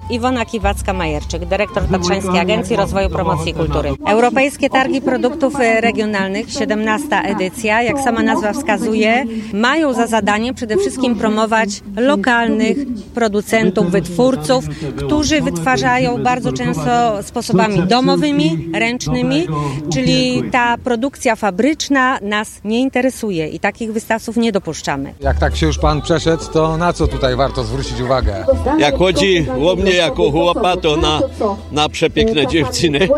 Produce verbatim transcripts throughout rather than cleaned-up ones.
Iwona Kiwacka-Majerczyk, dyrektor Tatrzańskiej Agencji Rozwoju Promocji Kultury. Europejskie Targi Produktów Regionalnych, siedemnasta edycja, jak sama nazwa wskazuje, mają za zadanie przede wszystkim promować lokalnych producentów, wytwórców, którzy wytwarzają bardzo często sposobami domowymi, ręcznymi, czyli ta produkcja fabryczna nas nie interesuje i takich wystawców nie dopuszczamy. Jak tak się już pan przeszedł, to na co tutaj warto zwrócić uwagę? Jak chodzi o mnie jako chłopa, to na, na przepiękne dziewczyny,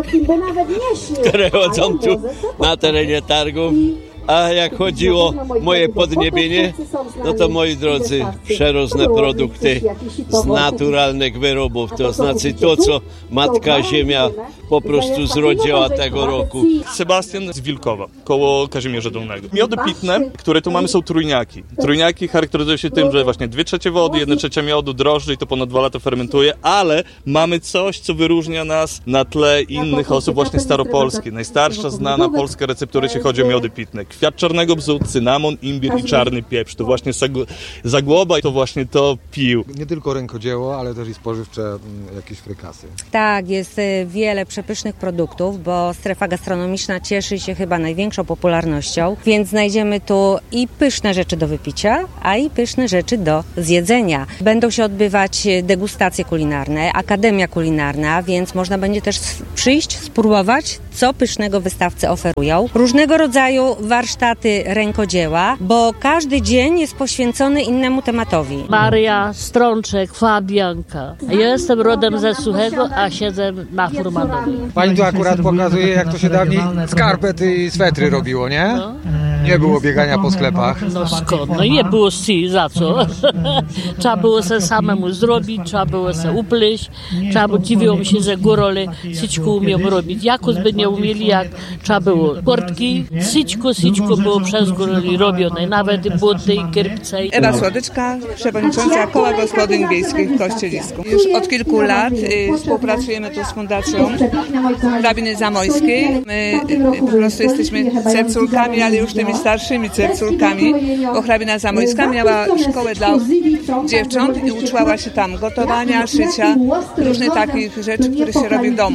które chodzą tu na terenie targów. A jak chodzi o moje podniebienie, no to moi drodzy, przeróżne produkty z naturalnych wyrobów, to znaczy to, co Matka Ziemia po prostu zrodziła tego roku. Sebastian z Wilkowa, koło Kazimierza Dolnego. Miody pitne, które tu mamy, są trójniaki. Trójniaki charakteryzują się tym, że właśnie dwie trzecie wody, jedna trzecia miodu, drożdży i to ponad dwa lata fermentuje, ale mamy coś, co wyróżnia nas na tle innych osób właśnie staropolskiej. Najstarsza znana polska receptura, jeśli chodzi o miody pitne. Kwiat czarnego bzu, cynamon, imbir i czarny pieprz. To właśnie Zagłoba i to właśnie to pił. Nie tylko rękodzieło, ale też i spożywcze jakieś frykasy. Tak, jest wiele przepysznych produktów, bo strefa gastronomiczna cieszy się chyba największą popularnością, więc znajdziemy tu i pyszne rzeczy do wypicia, a i pyszne rzeczy do zjedzenia. Będą się odbywać degustacje kulinarne, akademia kulinarna, więc można będzie też przyjść, spróbować, co pysznego wystawcy oferują. Różnego rodzaju warsztaty rękodzieła, bo każdy dzień jest poświęcony innemu tematowi. Maria Strączek, Fabianka. Ja jestem rodem ze Suchego, a siedzę na Furmanowie. Pani tu akurat pokazuje, jak to się dawniej skarpety i swetry robiło, nie? No. Nie było biegania po sklepach. No skąd? No nie było si, za co? Trzeba było se samemu zrobić, trzeba było se upleść, trzeba było, dziwiło mi się, że górole syćku umieją robić. Jakoś by nie umieli, jak trzeba było. Portki, syćko, syćko było przez góroli robione, nawet buty i kierpce. Ewa Słodyczka, przewodnicząca Koła Gospodyń Wiejskich w Kościelisku. Już od kilku lat y, współpracujemy tu z Fundacją Hrabiny Zamojskiej. My y, po prostu jesteśmy cerculkami, ale już tymi starszymi cerculkami, bo hrabina Zamojska miała szkołę dla dziewcząt i uczyła się tam gotowania, szycia, różnych takich rzeczy, które się robi w domu.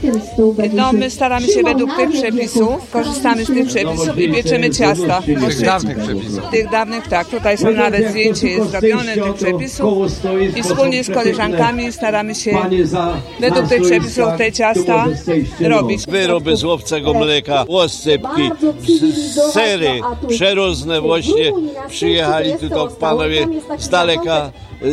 No, my staramy się według tych przepisów, korzystamy z tych przepisów i pieczemy ciasta. Tych dawnych przepisów. Tych dawnych, tak. Tutaj są nawet zdjęcie jest zrobione tych przepisów i wspólnie z koleżankami staramy się według tych przepisów te ciasta robić. Wyroby z łowczego mleka, łoscypki, sery, przeróżne właśnie przyjechali tutaj panowie z daleka.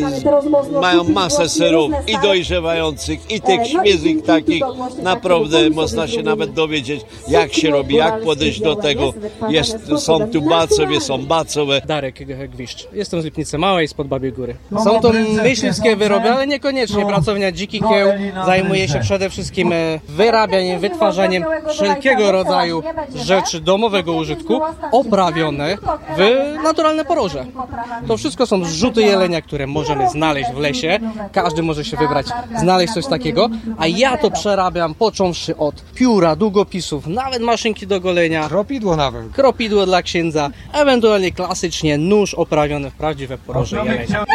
Mają masę serów i dojrzewających, i tych świeżych takich. Naprawdę można się nawet dowiedzieć, jak się robi, jak podejść do tego. Jest, są tu bacowie, są bacowe. Darek Gwiszcz. Jestem z Lipnicy Małej, spod Babiej Góry. Są to myśliwskie wyroby, ale niekoniecznie. Pracownia Dziki Kieł zajmuje się przede wszystkim wyrabianiem, wytwarzaniem wszelkiego rodzaju rzeczy domowego użytku, oprawione w naturalne poroże. To wszystko są zrzuty jelenia, które możemy znaleźć w lesie. Każdy może się wybrać, znaleźć coś takiego, a ja to przerabiam począwszy od pióra, długopisów, nawet maszynki do golenia. Kropidło nawet. Kropidło dla księdza, ewentualnie klasycznie nóż oprawiony w prawdziwe poroże jelenia.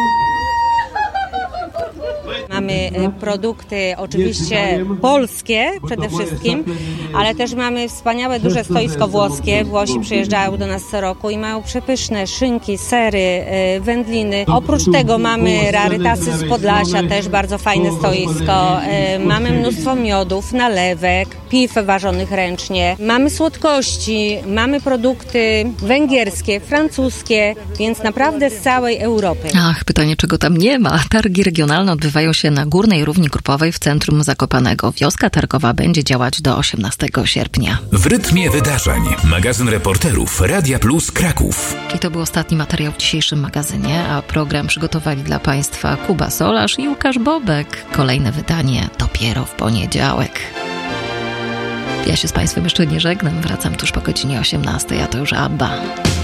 Mamy produkty oczywiście polskie przede wszystkim, ale też mamy wspaniałe duże stoisko włoskie. Włosi przyjeżdżają do nas co roku i mają przepyszne szynki, sery, wędliny. Oprócz tego mamy rarytasy z Podlasia, też bardzo fajne stoisko. Mamy mnóstwo miodów, nalewek, piw ważonych ręcznie. Mamy słodkości, mamy produkty węgierskie, francuskie, więc naprawdę z całej Europy. Ach, pytanie, czego tam nie ma. Targi regionalne odbywają się na Górnej Równi Grupowej w centrum Zakopanego. Wioska targowa będzie działać do osiemnastego sierpnia. W rytmie wydarzeń. Magazyn reporterów Radia Plus Kraków. I to był ostatni materiał w dzisiejszym magazynie, a program przygotowali dla Państwa Kuba Solarz i Łukasz Bobek. Kolejne wydanie dopiero w poniedziałek. Ja się z Państwem jeszcze nie żegnam. Wracam tuż po godzinie osiemnastej, a to już Abba.